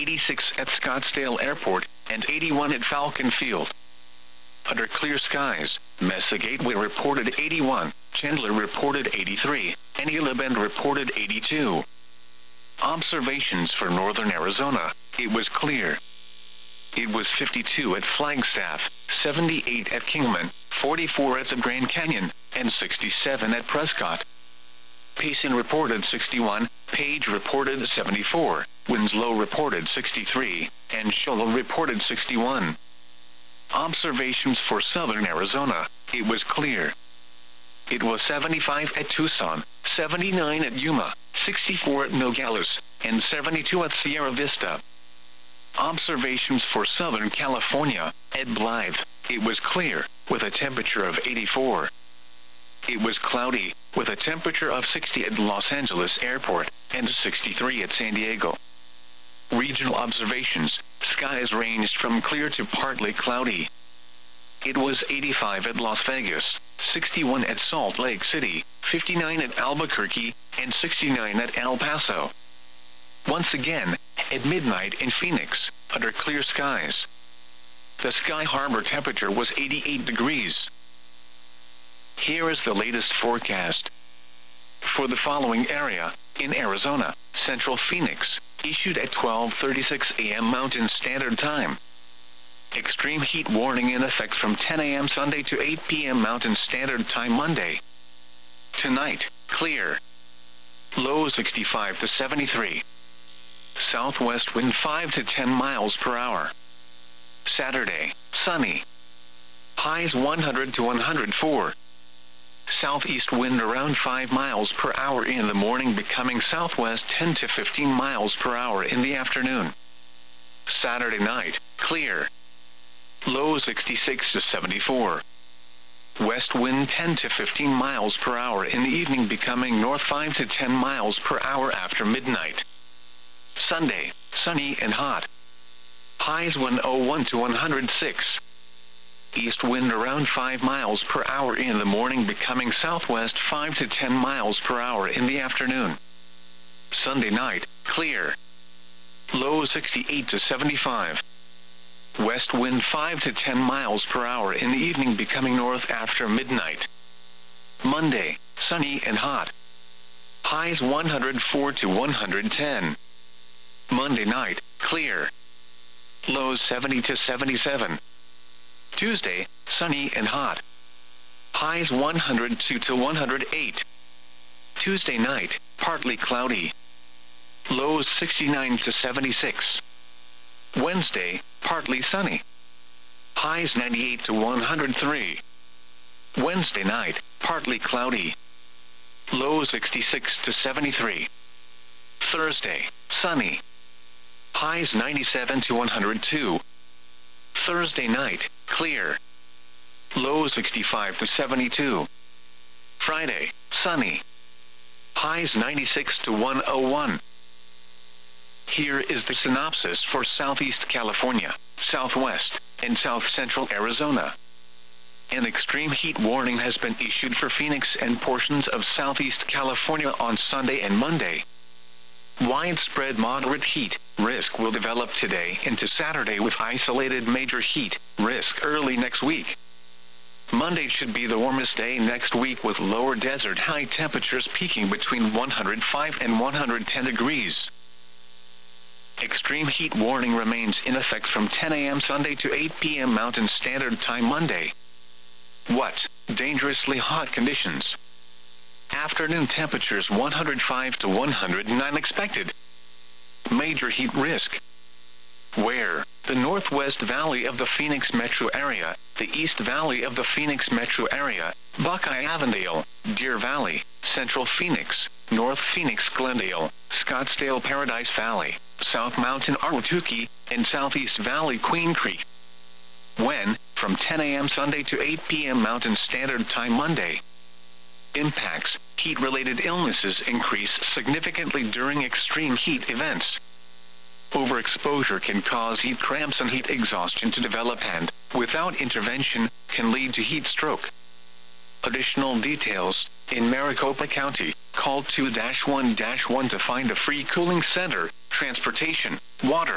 86 at Scottsdale Airport, and 81 at Falcon Field. Under clear skies, Mesa Gateway reported 81, Chandler reported 83, and Eula Bend reported 82. Observations for northern Arizona: it was clear. It was 52 at Flagstaff, 78 at Kingman, 44 at the Grand Canyon, and 67 at Prescott. Payson reported 61, Page reported 74, Winslow reported 63, and Shola reported 61. Observations for southern Arizona: it was clear. It was 75 at Tucson, 79 at Yuma, 64 at Nogales, and 72 at Sierra Vista. Observations for Southern California: at Blythe, it was clear, with a temperature of 84. It was cloudy, with a temperature of 60 at Los Angeles Airport, and 63 at San Diego. Regional observations: skies ranged from clear to partly cloudy. It was 85 at Las Vegas, 61 at Salt Lake City, 59 at Albuquerque, and 69 at El Paso. Once again, at midnight in Phoenix, under clear skies, the Sky Harbor temperature was 88 degrees. Here is the latest forecast. For the following area, in Arizona, Central Phoenix, issued at 12:36 a.m. Mountain Standard Time. Extreme heat warning in effect from 10 a.m. Sunday to 8 p.m. Mountain Standard Time Monday. Tonight, clear. Low 65 to 73. Southwest wind 5 to 10 miles per hour. Saturday, sunny. Highs 100 to 104. Southeast wind around 5 miles per hour in the morning, becoming southwest 10 to 15 miles per hour in the afternoon. Saturday night, clear. Low 66 to 74. West wind 10 to 15 miles per hour in the evening, becoming north 5 to 10 miles per hour after midnight. Sunday, sunny and hot. Highs 101 to 106. East wind around 5 miles per hour in the morning, becoming southwest 5 to 10 miles per hour in the afternoon. Sunday night, clear. Low 68 to 75. West wind 5 to 10 miles per hour in the evening, becoming north after midnight. Monday, sunny and hot. Highs 104 to 110. Monday night, clear. Lows 70 to 77. Tuesday, sunny and hot. Highs 102 to 108. Tuesday night, partly cloudy. Lows 69 to 76. Wednesday, partly sunny. Highs 98 to 103. Wednesday night, partly cloudy. Lows 66 to 73. Thursday, sunny. Highs 97 to 102. Thursday night, clear. Low 65 to 72. Friday, sunny. Highs 96 to 101. Here is the synopsis for Southeast California, Southwest, and South Central Arizona. An extreme heat warning has been issued for Phoenix and portions of Southeast California on Sunday and Monday. Widespread moderate heat risk will develop today into Saturday, with isolated major heat risk early next week. Monday should be the warmest day next week, with lower desert high temperatures peaking between 105 and 110 degrees. Extreme heat warning remains in effect from 10 a.m. Sunday to 8 p.m. Mountain Standard Time Monday. What? Dangerously hot conditions. Afternoon temperatures 105 to 109 expected. Major heat risk. Where? The Northwest Valley of the Phoenix metro area, the East Valley of the Phoenix metro area, Buckeye-Avondale, Deer Valley, Central Phoenix, North Phoenix Glendale, Scottsdale Paradise Valley, South Mountain Ahwatukee, and Southeast Valley Queen Creek. When? From 10 a.m. Sunday to 8 p.m. Mountain Standard Time Monday. Impacts: heat-related illnesses increase significantly during extreme heat events. Overexposure can cause heat cramps and heat exhaustion to develop and, without intervention, can lead to heat stroke. Additional details: in Maricopa County, call 2-1-1 to find a free cooling center, transportation, water,